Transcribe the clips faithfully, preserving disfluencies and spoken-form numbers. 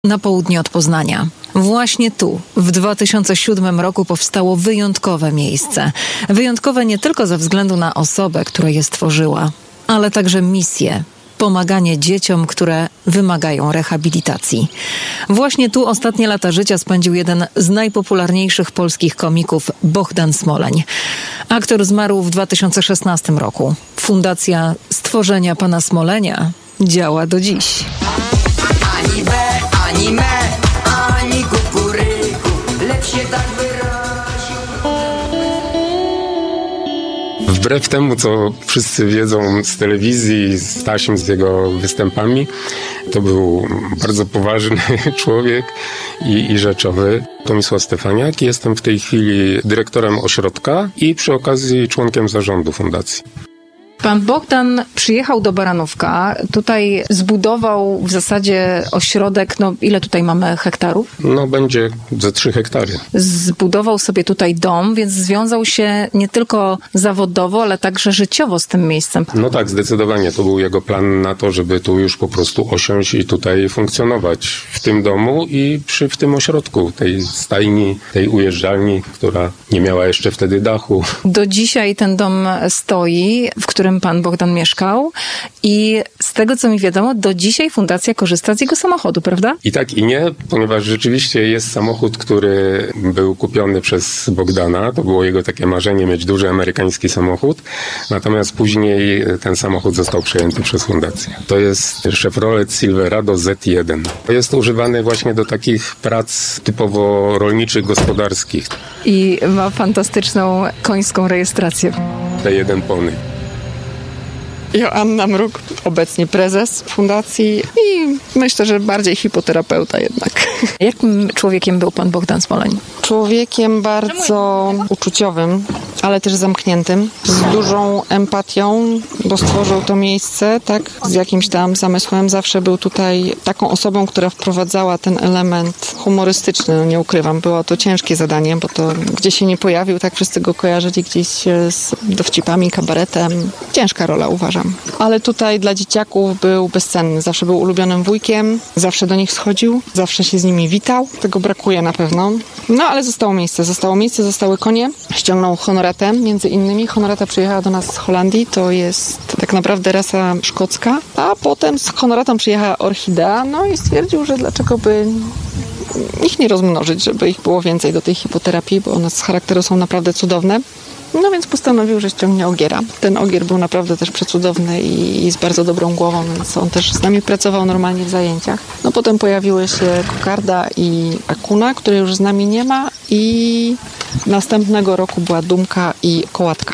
na południe od Poznania. Właśnie tu, w dwa tysiące siódmym roku powstało wyjątkowe miejsce. Wyjątkowe nie tylko ze względu na osobę, która je stworzyła, ale także misję. Pomaganie dzieciom, które wymagają rehabilitacji. Właśnie tu ostatnie lata życia spędził jeden z najpopularniejszych polskich komików, Bohdan Smoleń. Aktor zmarł w dwa tysiące szesnastym roku. Fundacja Stworzenia Pana Smolenia działa do dziś. Ani be, ani me, ani kukuryku, lecz się tak wyraził. Wbrew temu, co wszyscy wiedzą z telewizji, z taśm, z jego występami, to był bardzo poważny człowiek i, i rzeczowy. Tomisław Stefaniak. Jestem w tej chwili dyrektorem ośrodka i przy okazji członkiem zarządu fundacji. Pan Bohdan przyjechał do Baranówka, tutaj zbudował w zasadzie ośrodek, no ile tutaj mamy hektarów? No będzie ze trzy hektary. Zbudował sobie tutaj dom, więc związał się nie tylko zawodowo, ale także życiowo z tym miejscem. No tak, zdecydowanie. To był jego plan na to, żeby tu już po prostu osiąść i tutaj funkcjonować w tym domu i przy w tym ośrodku, tej stajni, tej ujeżdżalni, która nie miała jeszcze wtedy dachu. Do dzisiaj ten dom stoi, w którym pan Bohdan mieszkał i z tego, co mi wiadomo, do dzisiaj fundacja korzysta z jego samochodu, prawda? I tak i nie, ponieważ rzeczywiście jest samochód, który był kupiony przez Bohdana. To było jego takie marzenie, mieć duży amerykański samochód. Natomiast później ten samochód został przejęty przez fundację. To jest Chevrolet Silverado Z jeden. Jest używany właśnie do takich prac typowo rolniczych, gospodarskich. I ma fantastyczną końską rejestrację. T jeden Pony. Joanna Mruk, obecnie prezes fundacji i myślę, że bardziej hipoterapeuta jednak. Jakim człowiekiem był pan Bohdan Smoleń? Człowiekiem bardzo uczuciowym, ale też zamkniętym, z dużą empatią, bo stworzył to miejsce, tak, z jakimś tam zamysłem. Zawsze był tutaj taką osobą, która wprowadzała ten element humorystyczny, no nie ukrywam. Było to ciężkie zadanie, bo to gdzie się nie pojawił, tak wszyscy go kojarzyli gdzieś z dowcipami, kabaretem. Ciężka rola, uważam. Ale tutaj dla dzieciaków był bezcenny. Zawsze był ulubionym wujkiem, zawsze do nich schodził, zawsze się z nimi witał. Tego brakuje na pewno. No ale zostało miejsce. Zostało miejsce, zostały konie. Ściągnął Honoratę, między innymi. Honorata przyjechała do nas z Holandii. To jest tak naprawdę rasa szkocka. A potem z Honoratą przyjechała Orchidea. No i stwierdził, że dlaczego by ich nie rozmnożyć, żeby ich było więcej do tej hipoterapii, bo one z charakteru są naprawdę cudowne. No więc postanowił, że ściągnie ogiera. Ten ogier był naprawdę też przecudowny i z bardzo dobrą głową, więc on też z nami pracował normalnie w zajęciach. No potem pojawiły się kokarda i akuna, której już z nami nie ma i następnego roku była dumka i kołatka.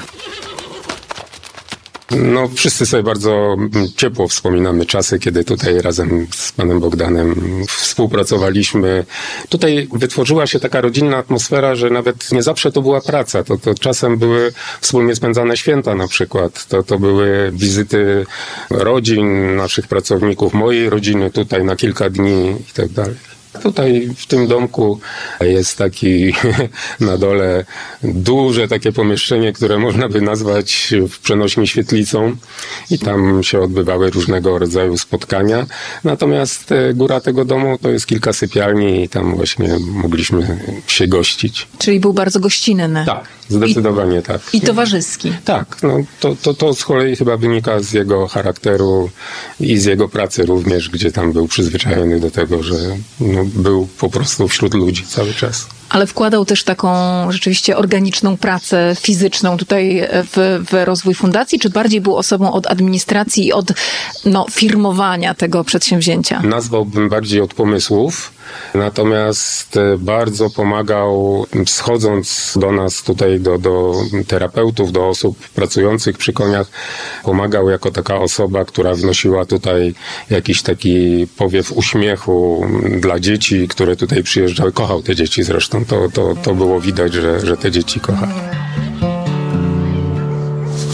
No, wszyscy sobie bardzo ciepło wspominamy czasy, kiedy tutaj razem z panem Bohdanem współpracowaliśmy. Tutaj wytworzyła się taka rodzinna atmosfera, że nawet nie zawsze to była praca. To, to czasem były wspólnie spędzane święta na przykład. To, to były wizyty rodzin, naszych pracowników, mojej rodziny tutaj na kilka dni i tak dalej. Tutaj w tym domku jest taki na dole duże takie pomieszczenie, które można by nazwać w przenośni świetlicą i tam się odbywały różnego rodzaju spotkania. Natomiast góra tego domu to jest kilka sypialni i tam właśnie mogliśmy się gościć. Czyli był bardzo gościnny. Tak, zdecydowanie I, tak. I towarzyski. Tak, no to, to, to z kolei chyba wynika z jego charakteru i z jego pracy również, gdzie tam był przyzwyczajony do tego, że no, był po prostu wśród ludzi cały czas. Ale wkładał też taką rzeczywiście organiczną pracę fizyczną tutaj w, w rozwój fundacji, czy bardziej był osobą od administracji i od no, firmowania tego przedsięwzięcia? Nazwałbym bardziej od pomysłów, natomiast bardzo pomagał, schodząc do nas tutaj, do, do terapeutów, do osób pracujących przy koniach, pomagał jako taka osoba, która wnosiła tutaj jakiś taki powiew uśmiechu dla dzieci, które tutaj przyjeżdżały. Kochał te dzieci zresztą. To, to, to było widać, że, że te dzieci kocha.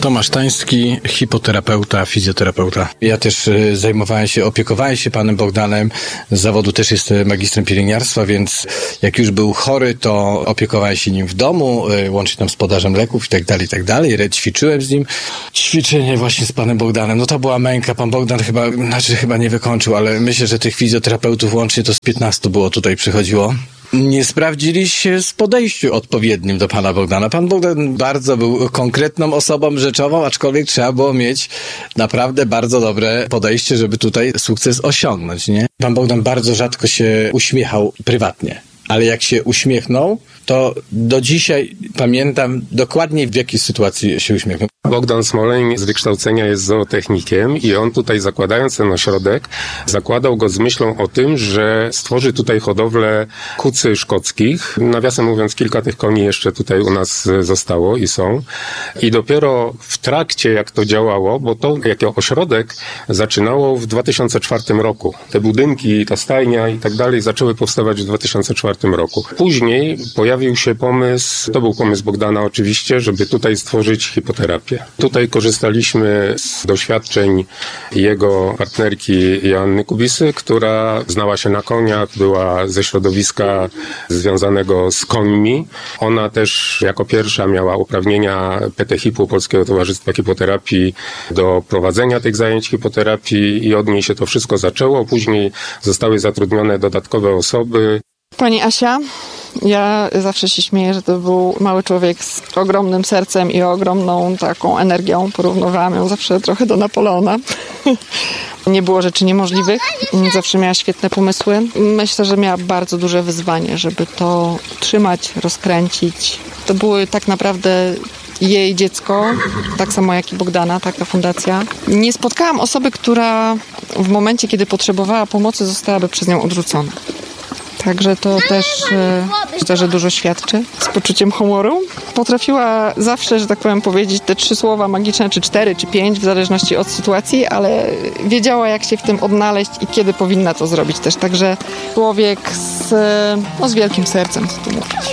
Tomasz Tański, hipoterapeuta, fizjoterapeuta. Ja też y, zajmowałem się, opiekowałem się panem Bogdanem. Z zawodu też jestem magistrem pielęgniarstwa, więc jak już był chory, to opiekowałem się nim w domu, y, łącznie tam z podażem leków i tak dalej, i tak dalej. Ćwiczyłem z nim. Ćwiczenie właśnie z panem Bogdanem, no to była męka. Pan Bogdan chyba, znaczy chyba nie wykończył, ale myślę, że tych fizjoterapeutów łącznie to z piętnastu było tutaj przychodziło. Nie sprawdzili się z podejściu odpowiednim do pana Bogdana. Pan Bogdan bardzo był konkretną osobą rzeczową, aczkolwiek trzeba było mieć naprawdę bardzo dobre podejście, żeby tutaj sukces osiągnąć, nie? Pan Bogdan bardzo rzadko się uśmiechał prywatnie, ale jak się uśmiechnął, to do dzisiaj pamiętam dokładnie, w jakiej sytuacji się uśmiechnął. Bogdan Smoleń z wykształcenia jest zootechnikiem i on tutaj, zakładając ten ośrodek, zakładał go z myślą o tym, że stworzy tutaj hodowlę kucy szkockich. Nawiasem mówiąc, kilka tych koni jeszcze tutaj u nas zostało i są. I dopiero w trakcie, jak to działało, bo to jako ośrodek zaczynało w dwa tysiące czwartym roku. Te budynki, ta stajnia i tak dalej zaczęły powstawać w dwa tysiące czwartym roku. Później pojawił się pomysł, to był pomysł Bogdana oczywiście, żeby tutaj stworzyć hipoterapię. Tutaj korzystaliśmy z doświadczeń jego partnerki Joanny Kubisy, która znała się na koniach, była ze środowiska związanego z końmi. Ona też jako pierwsza miała uprawnienia P T H I P-u, Polskiego Towarzystwa Hipoterapii, do prowadzenia tych zajęć hipoterapii i od niej się to wszystko zaczęło. Później zostały zatrudnione dodatkowe osoby. Pani Asia, ja zawsze się śmieję, że to był mały człowiek z ogromnym sercem i ogromną taką energią. Porównywałam ją zawsze trochę do Napoleona. Nie było rzeczy niemożliwych. Zawsze miała świetne pomysły. Myślę, że miała bardzo duże wyzwanie, żeby to trzymać, rozkręcić. To były tak naprawdę jej dziecko, tak samo jak i Bogdana, taka fundacja. Nie spotkałam osoby, która w momencie, kiedy potrzebowała pomocy, zostałaby przez nią odrzucona. Także to też myślę, że dużo świadczy. Z poczuciem humoru potrafiła zawsze, że tak powiem, powiedzieć te trzy słowa magiczne, czy cztery, czy pięć, w zależności od sytuacji, ale wiedziała, jak się w tym odnaleźć i kiedy powinna to zrobić też. Także człowiek z, no, z wielkim sercem, co tu mówić.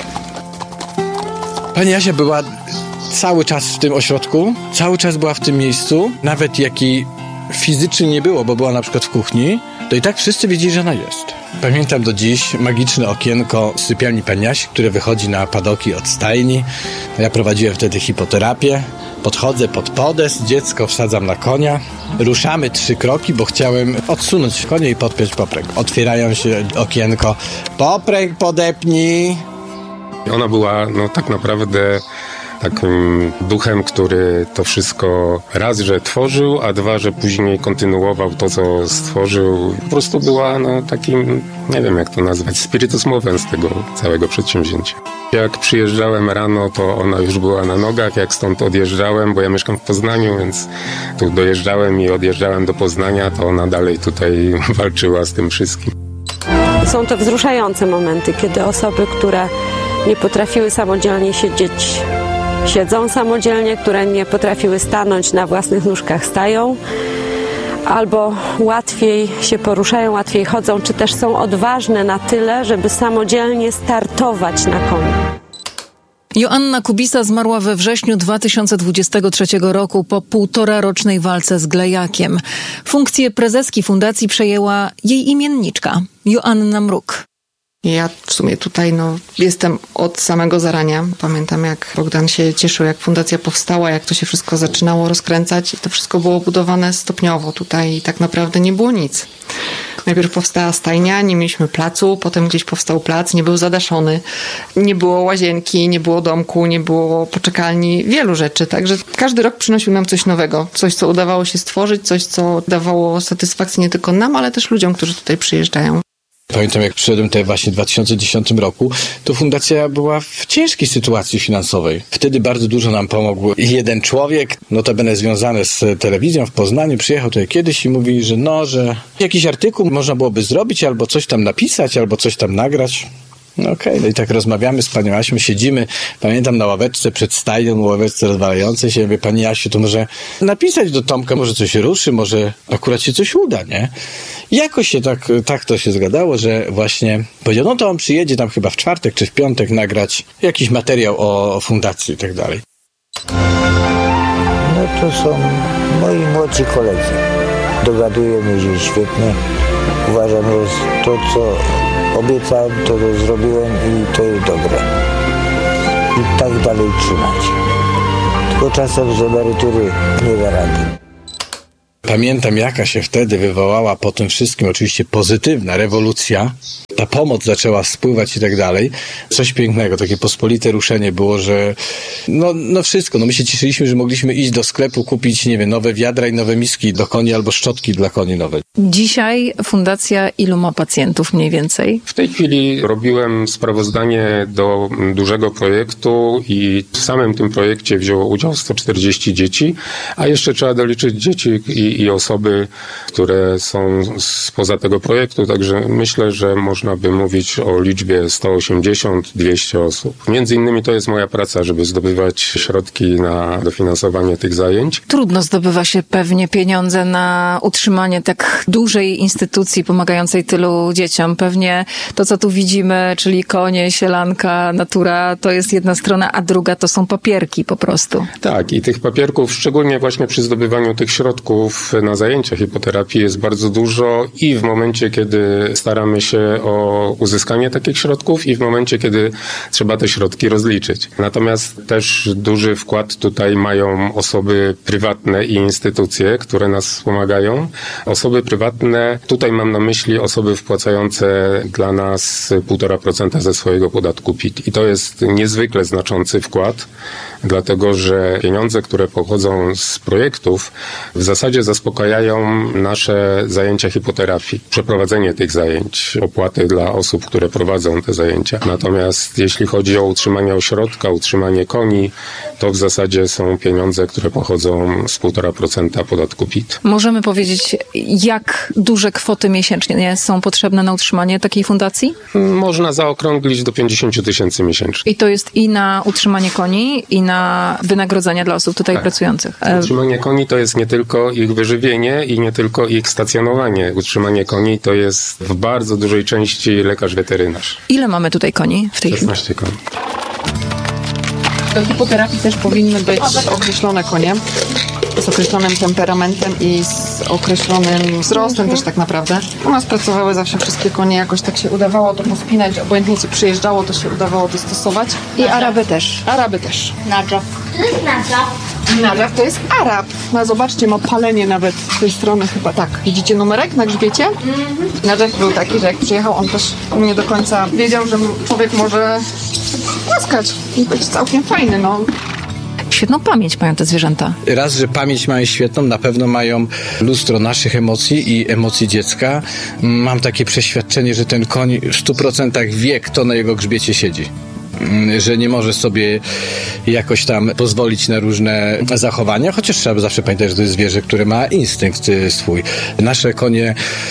Pani Asia była cały czas w tym ośrodku, cały czas była w tym miejscu, nawet jak jej fizycznie nie było, bo była na przykład w kuchni, to i tak wszyscy wiedzieli, że ona jest. Pamiętam do dziś magiczne okienko z sypialni pani Asi, które wychodzi na padoki od stajni. Ja prowadziłem wtedy hipoterapię. Podchodzę pod podest, dziecko wsadzam na konia. Ruszamy trzy kroki, bo chciałem odsunąć konia i podpiąć popręg. Otwierają się okienko. Popręg podepnij. Ona była no tak naprawdę takim duchem, który to wszystko raz, że tworzył, a dwa, że później kontynuował to, co stworzył. Po prostu była no takim, nie wiem jak to nazwać, spiritus movens tego całego przedsięwzięcia. Jak przyjeżdżałem rano, to ona już była na nogach. Jak stąd odjeżdżałem, bo ja mieszkam w Poznaniu, więc tu dojeżdżałem i odjeżdżałem do Poznania, to ona dalej tutaj walczyła z tym wszystkim. Są to wzruszające momenty, kiedy osoby, które nie potrafiły samodzielnie siedzieć, siedzą samodzielnie, które nie potrafiły stanąć na własnych nóżkach, stają, albo łatwiej się poruszają, łatwiej chodzą, czy też są odważne na tyle, żeby samodzielnie startować na koniu. Joanna Kubisa zmarła we wrześniu dwa tysiące dwudziestego trzeciego roku po półtora rocznej walce z glejakiem. Funkcję prezeski fundacji przejęła jej imienniczka, Joanna Mruk. Ja w sumie tutaj no, jestem od samego zarania. Pamiętam, jak Bogdan się cieszył, jak fundacja powstała, jak to się wszystko zaczynało rozkręcać i to wszystko było budowane stopniowo. Tutaj tak naprawdę nie było nic. Najpierw powstała stajnia, nie mieliśmy placu, potem gdzieś powstał plac, nie był zadaszony, nie było łazienki, nie było domku, nie było poczekalni, wielu rzeczy. Także każdy rok przynosił nam coś nowego, coś, co udawało się stworzyć, coś, co dawało satysfakcję nie tylko nam, ale też ludziom, którzy tutaj przyjeżdżają. Pamiętam, jak przyszedłem tutaj właśnie w dwa tysiące dziesiątym roku, to fundacja była w ciężkiej sytuacji finansowej. Wtedy bardzo dużo nam pomógł jeden człowiek, notabene związany z telewizją w Poznaniu, przyjechał tutaj kiedyś i mówi, że no, że jakiś artykuł można byłoby zrobić, albo coś tam napisać, albo coś tam nagrać. No okej, okay. No i tak rozmawiamy z panią Asią, siedzimy, pamiętam, na ławeczce przed stajnią, ławeczce rozwalającej się, mówię, pani Asiu, to może napisać do Tomka, może coś ruszy, może akurat się coś uda, nie? I jakoś się tak, tak to się zgadało, że właśnie powiedział, no to on przyjedzie tam chyba w czwartek czy w piątek nagrać jakiś materiał o, o fundacji i tak dalej. to są moi młodzi koledzy. Dogadujemy się świetnie. Uważam, że to, co obiecałem, to, to zrobiłem i to jest dobre. I tak dalej trzymać. Tylko czasem z emerytury nie da rady. Pamiętam, jaka się wtedy wywołała po tym wszystkim oczywiście pozytywna rewolucja. Ta pomoc zaczęła spływać i tak dalej. Coś pięknego, takie pospolite ruszenie było, że no, no wszystko. No my się cieszyliśmy, że mogliśmy iść do sklepu, kupić, nie wiem, nowe wiadra i nowe miski do koni albo szczotki dla koni nowe. Dzisiaj fundacja ilu ma pacjentów mniej więcej? W tej chwili robiłem sprawozdanie do dużego projektu i w samym tym projekcie wzięło udział sto czterdzieści dzieci, a jeszcze trzeba doliczyć dzieci i, i osoby, które są spoza tego projektu, także myślę, że można by mówić o liczbie sto osiemdziesiąt do dwieście osób. Między innymi to jest moja praca, żeby zdobywać środki na dofinansowanie tych zajęć. Trudno zdobywa się pewnie pieniądze na utrzymanie tak dużej instytucji pomagającej tylu dzieciom. Pewnie to, co tu widzimy, czyli konie, sielanka, natura, to jest jedna strona, a druga to są papierki po prostu. Tak, i tych papierków, szczególnie właśnie przy zdobywaniu tych środków na zajęcia hipoterapii jest bardzo dużo i w momencie, kiedy staramy się o uzyskanie takich środków i w momencie, kiedy trzeba te środki rozliczyć. Natomiast też duży wkład tutaj mają osoby prywatne i instytucje, które nas wspomagają. Osoby prywatne, tutaj mam na myśli osoby wpłacające dla nas półtora procenta ze swojego podatku P I T. I to jest niezwykle znaczący wkład, dlatego że pieniądze, które pochodzą z projektów, w zasadzie zaspokajają nasze zajęcia hipoterapii, przeprowadzenie tych zajęć, opłaty dla osób, które prowadzą te zajęcia. Natomiast jeśli chodzi o utrzymanie ośrodka, utrzymanie koni, to w zasadzie są pieniądze, które pochodzą z półtora procenta podatku P I T. Możemy powiedzieć, jak duże kwoty miesięcznie są potrzebne na utrzymanie takiej fundacji? Można zaokrąglić do pięćdziesiąt tysięcy miesięcznie. I to jest i na utrzymanie koni, i na wynagrodzenia dla osób tutaj tak. pracujących. Utrzymanie koni to jest nie tylko ich wyżywienie i nie tylko ich stacjonowanie. Utrzymanie koni to jest w bardzo dużej części lekarz weterynarz. Ile mamy tutaj koni w tej chwili? szesnaście koni. Do hipoterapii też powinny być określone konie z określonym temperamentem i z określonym wzrostem też tak naprawdę. U nas pracowały zawsze wszystkie konie, jakoś tak się udawało to pospinać, obojętnie co przyjeżdżało, to się udawało dostosować. I Araby też. Araby też. Nadżaw. To jest nadżaw. Nadżaw to jest Arab. No zobaczcie, ma palenie nawet z tej strony chyba. Tak, widzicie numerek na grzbiecie? Mm-hmm. Nadżaw był taki, że jak przyjechał, on też nie do końca wiedział, że człowiek może łaskać i być całkiem fajny, no. Świetną pamięć mają te zwierzęta. Raz, że pamięć mają świetną, na pewno mają lustro naszych emocji i emocji dziecka. Mam takie przeświadczenie, że ten koń w stu procentach wie, kto na jego grzbiecie siedzi. Że nie może sobie jakoś tam pozwolić na różne zachowania, chociaż trzeba zawsze pamiętać, że to jest zwierzę, które ma instynkt swój. Nasze konie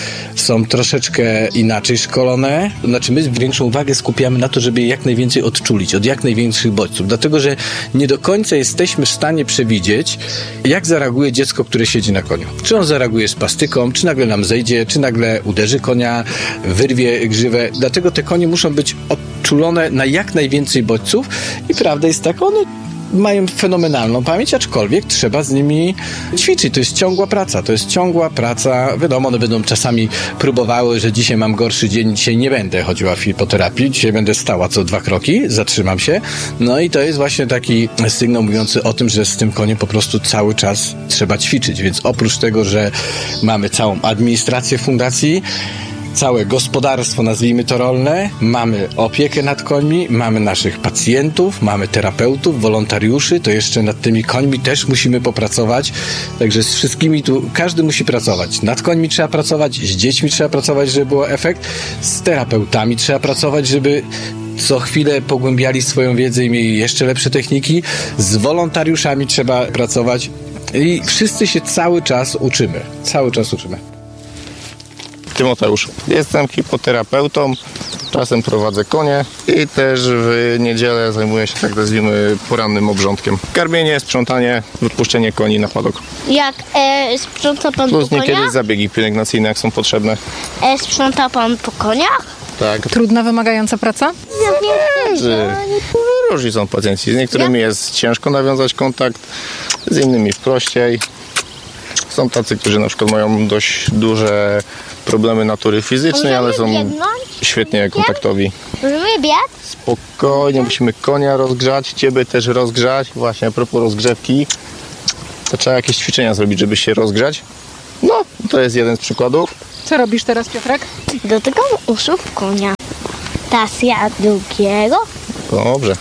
są troszeczkę inaczej szkolone. Znaczy my większą uwagę skupiamy na to, żeby je jak najwięcej odczulić, od jak największych bodźców. Dlatego, że nie do końca jesteśmy w stanie przewidzieć, jak zareaguje dziecko, które siedzi na koniu. Czy on zareaguje z pastyką, czy nagle nam zejdzie, czy nagle uderzy konia, wyrwie grzywę. Dlatego te konie muszą być odczulone na jak najwięcej bodźców i prawda jest taka, one mają fenomenalną pamięć, aczkolwiek trzeba z nimi ćwiczyć. To jest ciągła praca, to jest ciągła praca. Wiadomo, one będą czasami próbowały, że dzisiaj mam gorszy dzień, dzisiaj nie będę chodziła w hipoterapii, dzisiaj będę stała co dwa kroki, zatrzymam się. No i to jest właśnie taki sygnał mówiący o tym, że z tym koniem po prostu cały czas trzeba ćwiczyć. Więc oprócz tego, że mamy całą administrację fundacji, całe gospodarstwo, nazwijmy to rolne, mamy opiekę nad końmi, mamy naszych pacjentów, mamy terapeutów, wolontariuszy, to jeszcze nad tymi końmi też musimy popracować, także z wszystkimi tu, każdy musi pracować. Nad końmi trzeba pracować, z dziećmi trzeba pracować, żeby był efekt, z terapeutami trzeba pracować, żeby co chwilę pogłębiali swoją wiedzę i mieli jeszcze lepsze techniki, z wolontariuszami trzeba pracować i wszyscy się cały czas uczymy, cały czas uczymy. Tymoteusz. Jestem hipoterapeutą, czasem prowadzę konie i też w niedzielę zajmuję się, tak nazwijmy, porannym obrządkiem. Karmienie, sprzątanie, wypuszczenie koni na padok. Jak e, sprząta pan Plus po koniach? niekiedy zabiegi pielęgnacyjne, jak są potrzebne. E, sprząta pan po koniach? Tak. Trudna, wymagająca praca? Zależy. Różni są pacjenci. Z niektórymi jest ciężko nawiązać kontakt, z innymi prościej. Są tacy, którzy na przykład mają dość duże problemy natury fizycznej, ale są świetnie kontaktowi. Wybieg? Spokojnie, musimy konia rozgrzać, ciebie też rozgrzać. Właśnie a propos rozgrzewki, to trzeba jakieś ćwiczenia zrobić, żeby się rozgrzać. No, to jest jeden z przykładów. Co robisz teraz, Piotrek? Dotykam uszów konia. Pasja drugiego. Dobrze.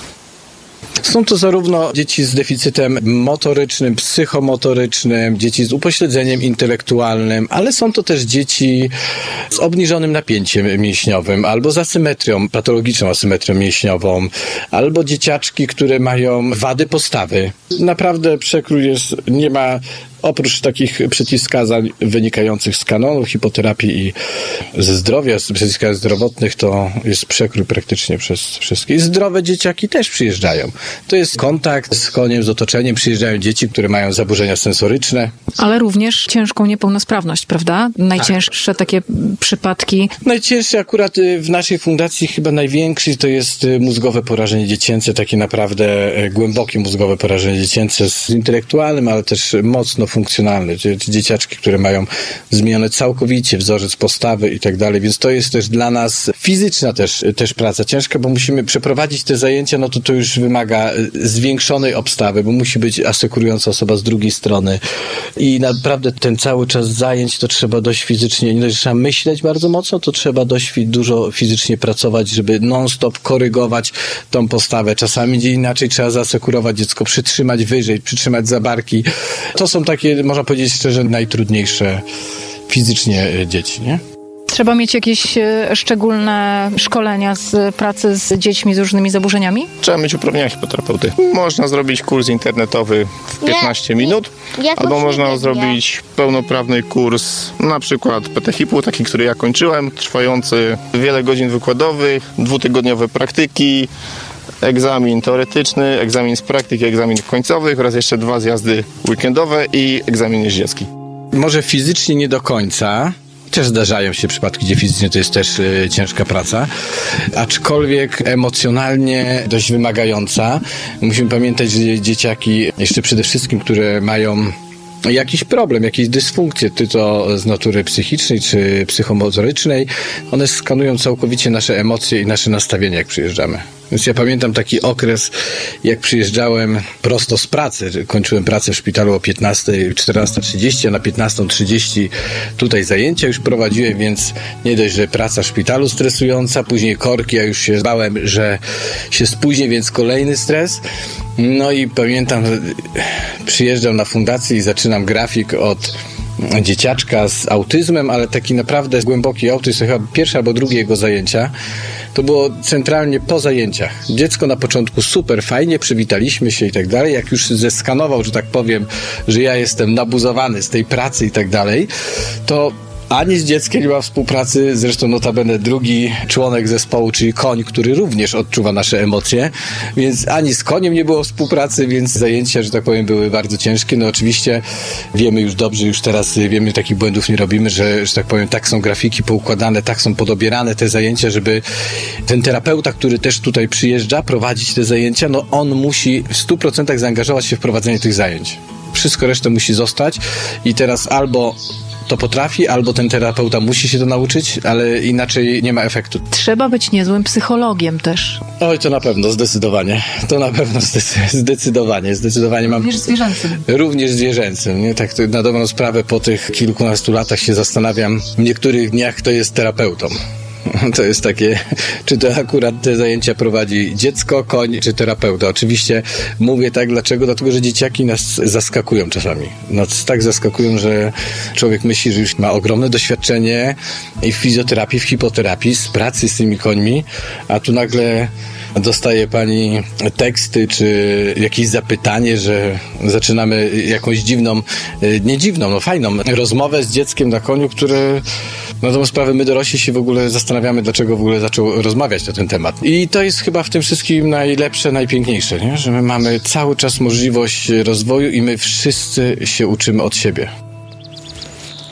Są to zarówno dzieci z deficytem motorycznym, psychomotorycznym, dzieci z upośledzeniem intelektualnym, ale są to też dzieci z obniżonym napięciem mięśniowym, albo z asymetrią, patologiczną asymetrią mięśniową, albo dzieciaczki, które mają wady postawy. Naprawdę przekrój jest, nie ma oprócz takich przeciwwskazań wynikających z kanonu hipoterapii i ze zdrowia, z przeciwwskazań zdrowotnych, to jest przekrój praktycznie przez wszystkie. I zdrowe dzieciaki też przyjeżdżają. To jest kontakt z koniem, z otoczeniem. Przyjeżdżają dzieci, które mają zaburzenia sensoryczne. Ale również ciężką niepełnosprawność, prawda? Najcięższe tak. takie przypadki. Najcięższe akurat w naszej fundacji, chyba największy, to jest mózgowe porażenie dziecięce, takie naprawdę głębokie mózgowe porażenie dziecięce z intelektualnym, ale też mocno funkcjonalny. Dzieciaczki, które mają zmienione całkowicie wzorzec postawy i tak dalej, więc to jest też dla nas fizyczna też, też praca ciężka, bo musimy przeprowadzić te zajęcia, no to to już wymaga zwiększonej obstawy, bo musi być asekurująca osoba z drugiej strony i naprawdę ten cały czas zajęć to trzeba dość fizycznie, nie dość, że trzeba myśleć bardzo mocno, to trzeba dość dużo fizycznie pracować, żeby non-stop korygować tą postawę. Czasami gdzie inaczej trzeba zasekurować dziecko, przytrzymać wyżej, przytrzymać za barki. To są takie, można powiedzieć szczerze, najtrudniejsze fizycznie dzieci, nie? Trzeba mieć jakieś szczególne szkolenia z pracy z dziećmi z różnymi zaburzeniami? Trzeba mieć uprawnienia hipoterapeuty. Można zrobić kurs internetowy w piętnaście minut, Jak albo można nie zrobić pełnoprawny kurs, na przykład P T H I P-u, taki, który ja kończyłem, trwający wiele godzin wykładowych, dwutygodniowe praktyki, egzamin teoretyczny, egzamin z praktyki, egzamin końcowych oraz jeszcze dwa zjazdy weekendowe i egzamin jeździecki. Może fizycznie nie do końca, też zdarzają się przypadki, gdzie fizycznie to jest też y, ciężka praca, aczkolwiek emocjonalnie dość wymagająca. Musimy pamiętać, że dzieciaki, jeszcze przede wszystkim, które mają jakiś problem, jakieś dysfunkcje, czy to z natury psychicznej, czy psychomotorycznej, one skanują całkowicie nasze emocje i nasze nastawienie, jak przyjeżdżamy. Więc ja pamiętam taki okres, jak przyjeżdżałem prosto z pracy. Kończyłem pracę w szpitalu o piętnastej, czternasta trzydzieści, a na piętnastą trzydzieści tutaj zajęcia już prowadziłem, więc nie dość, że praca w szpitalu stresująca, później korki, ja już się bałem, że się spóźnię, więc kolejny stres. No i pamiętam, przyjeżdżam na fundację i zaczynam grafik od dzieciaczka z autyzmem, ale taki naprawdę głęboki autyzm, chyba pierwsze albo drugie jego zajęcia. To było centralnie po zajęciach. Dziecko na początku super fajnie, przywitaliśmy się i tak dalej. Jak już zeskanował, że tak powiem, że ja jestem nabuzowany z tej pracy i tak dalej, to ani z dzieckiem nie ma współpracy, zresztą notabene drugi członek zespołu, czyli koń, który również odczuwa nasze emocje, więc ani z koniem nie było współpracy, więc zajęcia, że tak powiem, były bardzo ciężkie. No oczywiście wiemy już dobrze, już teraz wiemy, takich błędów nie robimy, że, że tak powiem, tak są grafiki poukładane, tak są podobierane te zajęcia, żeby ten terapeuta, który też tutaj przyjeżdża, prowadzić te zajęcia, no on musi w stu procentach zaangażować się w prowadzenie tych zajęć. Wszystko resztę musi zostać i teraz albo to potrafi, albo ten terapeuta musi się to nauczyć, ale inaczej nie ma efektu. Trzeba być niezłym psychologiem też. Oj, to na pewno, zdecydowanie. To na pewno zdecydowanie. Zdecydowanie mam... Również zwierzęcym. Również zwierzęcym. Nie? Tak na dobrą sprawę po tych kilkunastu latach się zastanawiam, w niektórych dniach kto jest terapeutą. To jest takie, czy to akurat te zajęcia prowadzi dziecko, koń, czy terapeuta. Oczywiście mówię tak, dlaczego? Dlatego, że dzieciaki nas zaskakują czasami. Nas tak zaskakują, że człowiek myśli, że już ma ogromne doświadczenie i w fizjoterapii, w hipoterapii, z pracy z tymi końmi, a tu nagle dostaje pani teksty, czy jakieś zapytanie, że zaczynamy jakąś dziwną, nie dziwną, no fajną rozmowę z dzieckiem na koniu, które na tą sprawę my dorośli się w ogóle zastanawiamy, dlaczego w ogóle zaczął rozmawiać na ten temat. I to jest chyba w tym wszystkim najlepsze, najpiękniejsze, nie? Że my mamy cały czas możliwość rozwoju i my wszyscy się uczymy od siebie.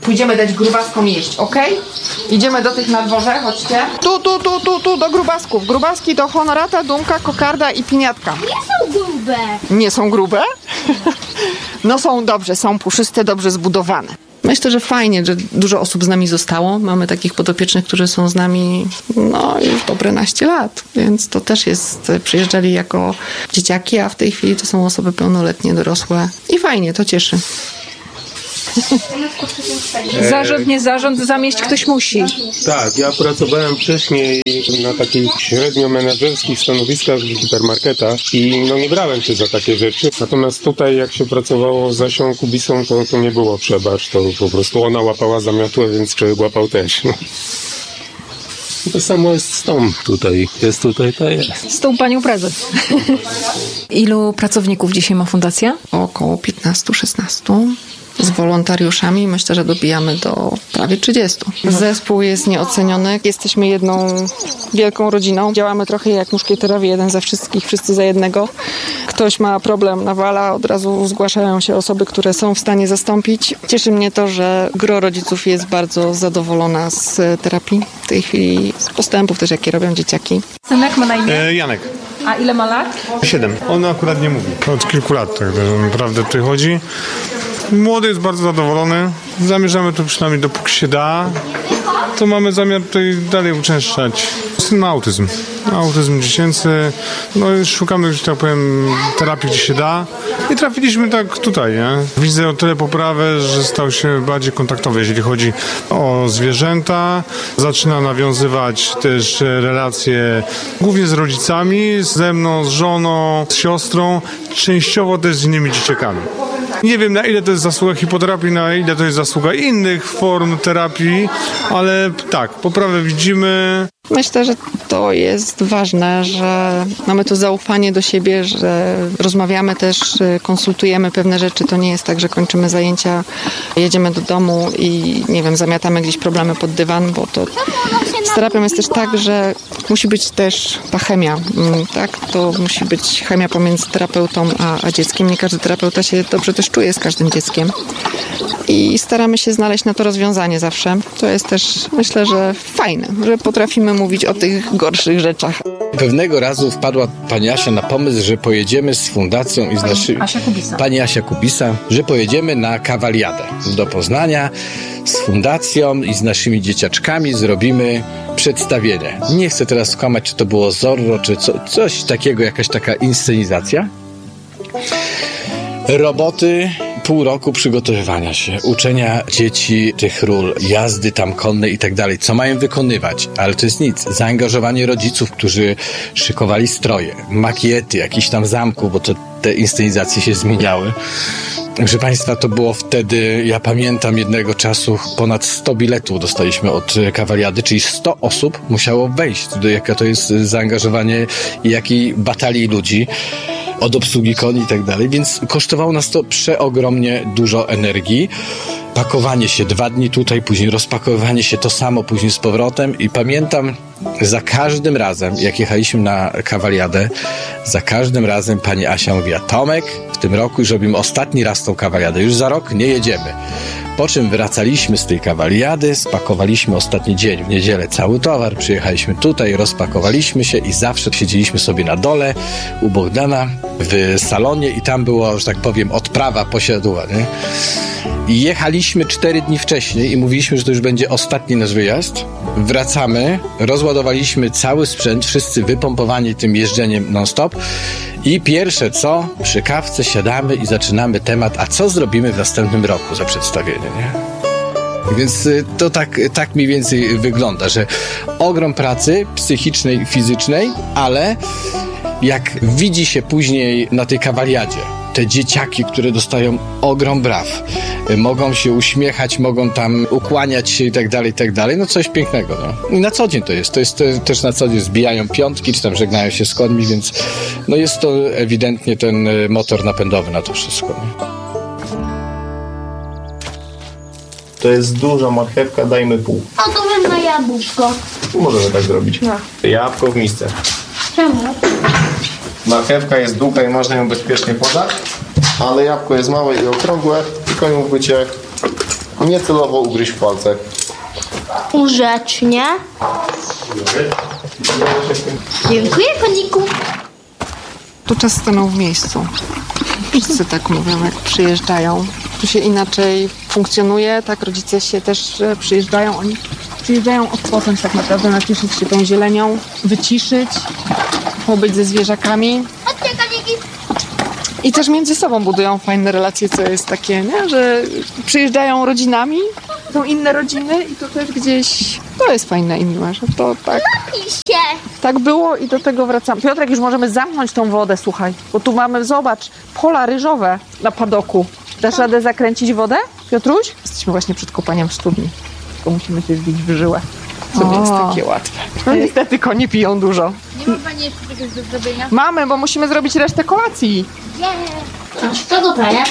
Pójdziemy dać grubaskom jeść, ok? Idziemy do tych na dworze, chodźcie. Tu, tu, tu, tu, tu, do grubasków. Grubaski to honorata, dumka, kokarda i piniatka. Nie są grube. Nie są grube? No są dobrze, są puszyste, dobrze zbudowane. Myślę, że fajnie, że dużo osób z nami zostało. Mamy takich podopiecznych, którzy są z nami no już dobre naście lat, więc to też jest, przyjeżdżali jako dzieciaki, a w tej chwili to są osoby pełnoletnie, dorosłe i fajnie, to cieszy. Zarząd, nie zarząd, zamieść ktoś musi. Tak, ja pracowałem wcześniej na takich średnio menedżerskich stanowiskach w hipermarketach i no nie brałem się za takie rzeczy. Natomiast tutaj jak się pracowało z Asią Kubisą, to, to nie było przebacz, to po prostu ona łapała za miotłę, więc człowiek łapał też. To samo jest z tą tutaj. Jest tutaj, to jest. Z tą panią prezes. Ilu pracowników dzisiaj ma fundacja? Około piętnastu szesnastu. Z wolontariuszami myślę, że dobijamy do prawie trzydziestu. Zespół jest nieoceniony. Jesteśmy jedną wielką rodziną. Działamy trochę jak muszkieterowie, jeden za wszystkich, wszyscy za jednego. Ktoś ma problem, nawala, od razu zgłaszają się osoby, które są w stanie zastąpić. Cieszy mnie to, że gro rodziców jest bardzo zadowolona z terapii w tej chwili, z postępów też, jakie robią dzieciaki. Synek ma na imię? E, Janek. A ile ma lat? Siedem. On akurat nie mówi. Od kilku lat tak naprawdę tutaj chodzi. Młody jest bardzo zadowolony. Zamierzamy tu przynajmniej dopóki się da. To mamy zamiar tutaj dalej uczęszczać. Syn ma autyzm. Autyzm dziecięcy. No i szukamy, że tak powiem, terapii, gdzie się da. I trafiliśmy tak tutaj, nie? Widzę o tyle poprawę, że stał się bardziej kontaktowy, jeżeli chodzi o zwierzęta. Zaczyna nawiązywać też relacje głównie z rodzicami, ze mną, z żoną, z siostrą, częściowo też z innymi dzieciakami. Nie wiem, na ile to jest zasługa hipoterapii, na ile to jest zasługa innych form terapii, ale tak, poprawę widzimy. Myślę, że to jest ważne, że mamy to zaufanie do siebie, że rozmawiamy też, konsultujemy pewne rzeczy. To nie jest tak, że kończymy zajęcia, jedziemy do domu i nie wiem, zamiatamy gdzieś problemy pod dywan, bo to z terapią jest też tak, że musi być też ta chemia, tak? To musi być chemia pomiędzy terapeutą a, a dzieckiem. Nie każdy terapeuta się dobrze też czuje z każdym dzieckiem. I staramy się znaleźć na to rozwiązanie zawsze. To jest też, myślę, że fajne, że potrafimy mówić o tych gorszych rzeczach. Pewnego razu wpadła pani Asia na pomysł, że pojedziemy z fundacją i z naszymi... Asia Kubisa. Pani Asia Kubisa, że pojedziemy na kawaliadę do Poznania z fundacją i z naszymi dzieciaczkami zrobimy przedstawienie. Nie chcę teraz skłamać, czy to było Zorro, czy co, coś takiego, jakaś taka inscenizacja. Roboty, pół roku przygotowywania się, uczenia dzieci tych ról, jazdy tam konnej i tak dalej, co mają wykonywać, ale to jest nic. Zaangażowanie rodziców, którzy szykowali stroje, makiety, jakichś tam zamków, bo to te inscenizacje się zmieniały. Proszę Państwa, to było wtedy, ja pamiętam jednego czasu, ponad sto biletów dostaliśmy od kawaliady, czyli sto osób musiało wejść, do jaka to jest zaangażowanie i jakiej batalii ludzi, od obsługi koni i tak dalej, więc kosztowało nas to przeogromnie dużo energii. Pakowanie się dwa dni tutaj, później rozpakowywanie się to samo, później z powrotem i pamiętam za każdym razem, jak jechaliśmy na kawaliadę, za każdym razem pani Asia mówiła: Tomek, w tym roku już robimy ostatni raz tą kawaliadę, już za rok nie jedziemy. Po czym wracaliśmy z tej kawaliady, spakowaliśmy ostatni dzień, w niedzielę cały towar, przyjechaliśmy tutaj, rozpakowaliśmy się i zawsze siedzieliśmy sobie na dole u Bogdana w salonie i tam było, że tak powiem, odprawa posiadła, nie? I jechaliśmy cztery dni wcześniej i mówiliśmy, że to już będzie ostatni nasz wyjazd. Wracamy, rozładowaliśmy cały sprzęt, wszyscy wypompowani tym jeżdżeniem non-stop i pierwsze co, przy kawce siadamy i zaczynamy temat, a co zrobimy w następnym roku za przedstawienie, nie? Więc to tak, tak mniej więcej wygląda, że ogrom pracy psychicznej, fizycznej, ale jak widzi się później na tej kawaliadzie, te dzieciaki, które dostają ogrom braw, mogą się uśmiechać, mogą tam ukłaniać się i tak dalej, i tak dalej, no coś pięknego, no. I na co dzień to jest, to jest to, też na co dzień zbijają piątki, czy tam żegnają się z końmi, więc no jest to ewidentnie ten motor napędowy na to wszystko, nie? To jest duża marchewka, dajmy pół. A to wezmę jabłko. Możemy tak zrobić. No. Jabłko w misce. Czemu? Marchewka jest długa i można ją bezpiecznie podać, ale jabłko jest małe i okrągłe i koń mógłby cię niecelowo ugryźć w palce. Grzecznie. Dziękuję, koniku. Tu czas stanął w miejscu. Wszyscy tak mówią, jak przyjeżdżają. Tu się inaczej funkcjonuje, tak rodzice się też e, przyjeżdżają, oni przyjeżdżają odpocząć tak naprawdę, nacieszyć się tą zielenią, wyciszyć, pobyć ze zwierzakami. Chodźcie, koniki. I też między sobą budują fajne relacje, co jest takie, nie? Że przyjeżdżają rodzinami, są inne rodziny i to też gdzieś, to jest fajne i miłe, że to tak, Napij się. tak było i do tego wracamy. Piotrek, już możemy zamknąć tą wodę, słuchaj, bo tu mamy, zobacz, pola ryżowe na padoku. Dasz radę zakręcić wodę, Piotruś? Jesteśmy właśnie przed kopaniem w studni, tylko musimy się wbić w żyłę, co nie jest takie łatwe. No niestety konie piją dużo. Nie ma pani jeszcze czegoś do zrobienia? Mamy, bo musimy zrobić resztę kolacji. Yeah. Co to jest?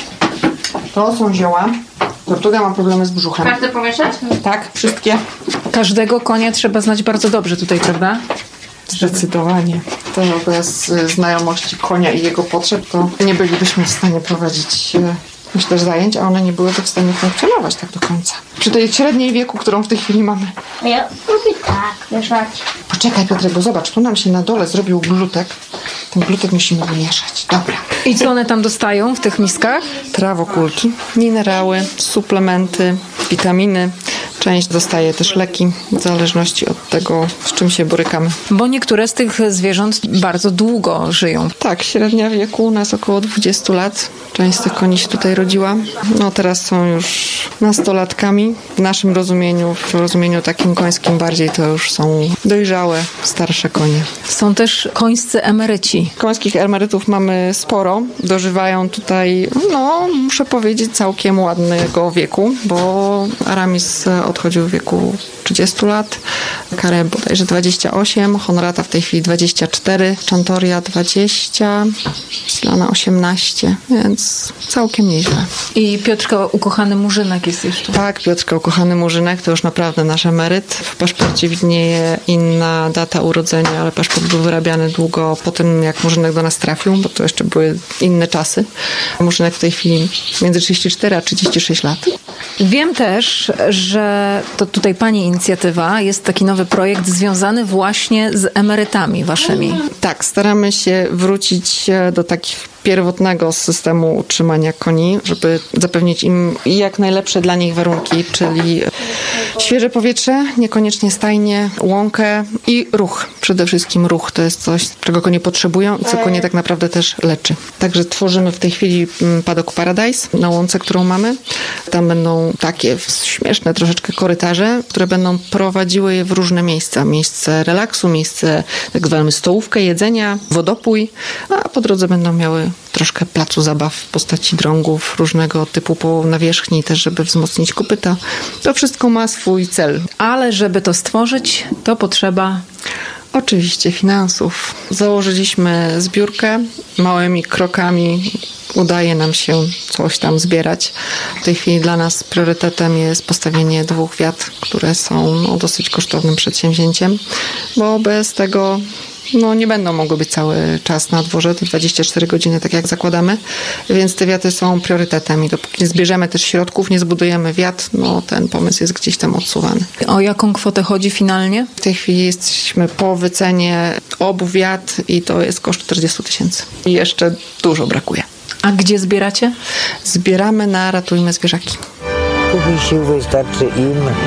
To są zioła. Tortuga ma problemy z brzuchem. Każdy pomieszać? Tak, wszystkie. Każdego konia trzeba znać bardzo dobrze tutaj, prawda? Zdecydowanie. To bez y, znajomości konia i jego potrzeb, to nie bylibyśmy w stanie prowadzić y, myślę, że zajęć, a one nie byłyby w stanie funkcjonować tak do końca. Przy tej średniej wieku, którą w tej chwili mamy. A ja lubię tak mieszać. Poczekaj, Piotrek, bo zobacz, tu nam się na dole zrobił glutek. Ten glutek musimy wymieszać. Dobra. I co one tam dostają w tych miskach? Trawokulki, minerały, suplementy, witaminy. Część dostaje też leki, w zależności od tego, z czym się borykamy. Bo niektóre z tych zwierząt bardzo długo żyją. Tak, średnia wieku u nas około dwadzieścia lat. Część z tych koni się tutaj rodziła. No teraz są już nastolatkami. W naszym rozumieniu, w rozumieniu takim końskim bardziej, to już są dojrzałe, starsze konie. Są też końscy emeryci. Końskich emerytów mamy sporo. Dożywają tutaj, no muszę powiedzieć, całkiem ładnego wieku, bo Aramis odchodził w wieku trzydziestu lat, Karę bodajże dwadzieścia osiem, Honorata w tej chwili dwadzieścia cztery, Chantoria dwadzieścia, Silana osiemnaście, więc całkiem nieźle. I Piotrka ukochany Murzynek jest jeszcze. Tak, Piotrka ukochany Murzynek to już naprawdę nasz emeryt. W paszporcie widnieje inna data urodzenia, ale paszport był wyrabiany długo po tym, jak Murzynek do nas trafił, bo to jeszcze były inne czasy. Murzynek w tej chwili między trzydzieści cztery a trzydzieści sześć lat. Wiem też, że to tutaj pani inicjatywa, jest taki nowy projekt związany właśnie z emerytami waszymi. Tak, staramy się wrócić do takich pierwotnego systemu utrzymania koni, żeby zapewnić im jak najlepsze dla nich warunki, czyli świeże powietrze, niekoniecznie stajnie, łąkę i ruch. Przede wszystkim ruch to jest coś, czego konie potrzebują i co konie tak naprawdę też leczy. Także tworzymy w tej chwili Paddock Paradise na łące, którą mamy. Tam będą takie śmieszne troszeczkę korytarze, które będą prowadziły je w różne miejsca. Miejsce relaksu, miejsce tak zwane stołówkę, jedzenia, wodopój, a po drodze będą miały troszkę placu zabaw w postaci drągów różnego typu po nawierzchni, też żeby wzmocnić kopyta. To wszystko ma swój cel. Ale żeby to stworzyć, to potrzeba... Oczywiście finansów. Założyliśmy zbiórkę. Małymi krokami udaje nam się coś tam zbierać. W tej chwili dla nas priorytetem jest postawienie dwóch wiat, które są no, dosyć kosztownym przedsięwzięciem, bo bez tego no, nie będą mogły być cały czas na dworze, te dwadzieścia cztery godziny, tak jak zakładamy, więc te wiaty są priorytetem i dopóki nie zbierzemy też środków, nie zbudujemy wiat, no ten pomysł jest gdzieś tam odsuwany. O jaką kwotę chodzi finalnie? W tej chwili jesteśmy po wycenie obu wiat i to jest koszt czterdzieści tysięcy. I jeszcze dużo brakuje. A gdzie zbieracie? Zbieramy na Ratujmy Zwierzaki. Póki sił wystarczy im,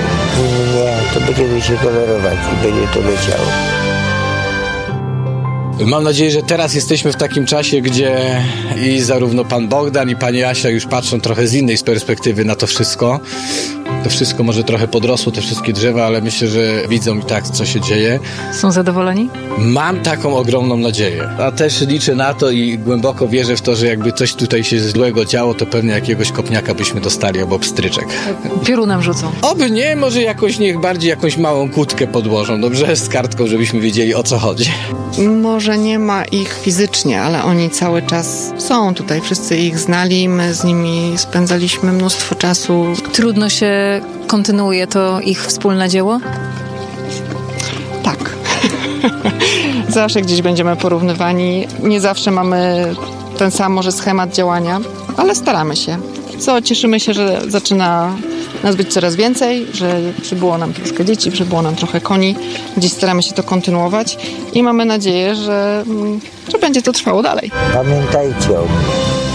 im nie, to będziemy się tolerować i będzie to leciało. Mam nadzieję, że teraz jesteśmy w takim czasie, gdzie i zarówno pan Bogdan i pani Asia już patrzą trochę z innej perspektywy na to wszystko. To wszystko może trochę podrosło, te wszystkie drzewa, ale myślę, że widzą i tak, co się dzieje. Są zadowoleni? Mam taką ogromną nadzieję. A też liczę na to i głęboko wierzę w to, że jakby coś tutaj się złego działo, to pewnie jakiegoś kopniaka byśmy dostali albo pstryczek. Piorunem rzucą. Oby nie, może jakoś niech bardziej jakąś małą kłódkę podłożą, dobrze? Z kartką, żebyśmy wiedzieli, o co chodzi. Może nie ma ich fizycznie, ale oni cały czas są tutaj. Wszyscy ich znali, my z nimi spędzaliśmy mnóstwo czasu. Trudno się kontynuuje to ich wspólne dzieło? Tak. Zawsze gdzieś będziemy porównywani. Nie zawsze mamy ten sam może schemat działania, ale staramy się. Co, cieszymy się, że zaczyna nas być coraz więcej, że przybyło nam troszkę dzieci, przybyło nam trochę koni. Gdzieś staramy się to kontynuować i mamy nadzieję, że, że będzie to trwało dalej. Pamiętajcie o mnie.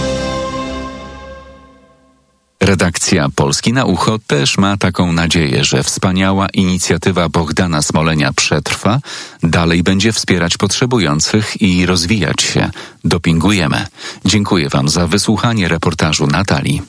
Redakcja Polski na ucho też ma taką nadzieję, że wspaniała inicjatywa Bohdana Smolenia przetrwa, dalej będzie wspierać potrzebujących i rozwijać się. Dopingujemy. Dziękuję Wam za wysłuchanie reportażu Natalii.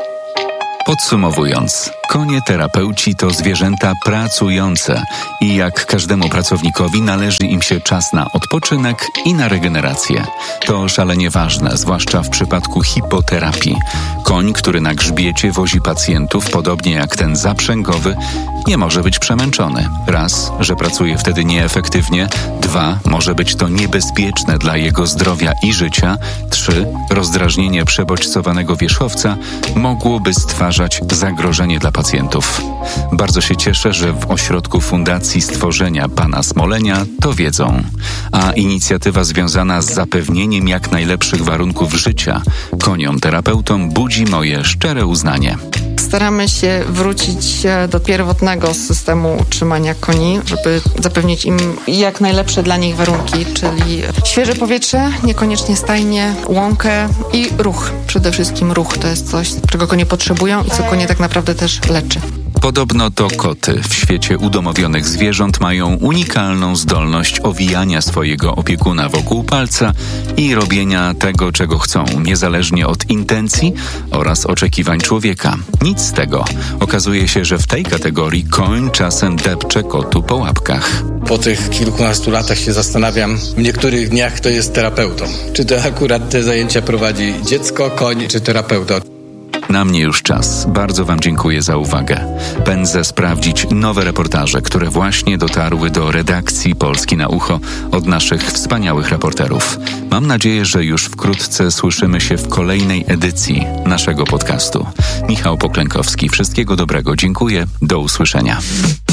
Podsumowując, konie terapeuci to zwierzęta pracujące i jak każdemu pracownikowi należy im się czas na odpoczynek i na regenerację. To szalenie ważne, zwłaszcza w przypadku hipoterapii. Koń, który na grzbiecie wozi pacjentów, podobnie jak ten zaprzęgowy, nie może być przemęczony. Raz, że pracuje wtedy nieefektywnie. Dwa, może być to niebezpieczne dla jego zdrowia i życia. Trzy, rozdrażnienie przebodźcowanego wierzchowca mogłoby stwarzać zagrożenie dla pacjentów. Bardzo się cieszę, że w ośrodku Fundacji Stworzenia Pana Smolenia to wiedzą. A inicjatywa związana z zapewnieniem jak najlepszych warunków życia koniom terapeutom budzi moje szczere uznanie. Staramy się wrócić do pierwotnego systemu utrzymania koni, żeby zapewnić im jak najlepsze dla nich warunki, czyli świeże powietrze, niekoniecznie stajnie, łąkę i ruch. Przede wszystkim ruch to jest coś, czego konie potrzebują i co konie tak naprawdę też leczy. Podobno to koty w świecie udomowionych zwierząt mają unikalną zdolność owijania swojego opiekuna wokół palca i robienia tego, czego chcą, niezależnie od intencji oraz oczekiwań człowieka. Nic z tego. Okazuje się, że w tej kategorii koń czasem depcze kotu po łapkach. Po tych kilkunastu latach się zastanawiam, w niektórych dniach kto jest terapeutą. Czy to akurat te zajęcia prowadzi dziecko, koń czy terapeuta? Na mnie już czas. Bardzo Wam dziękuję za uwagę. Pędzę sprawdzić nowe reportaże, które właśnie dotarły do redakcji Polski na ucho od naszych wspaniałych reporterów. Mam nadzieję, że już wkrótce słyszymy się w kolejnej edycji naszego podcastu. Michał Poklękowski. Wszystkiego dobrego. Dziękuję. Do usłyszenia.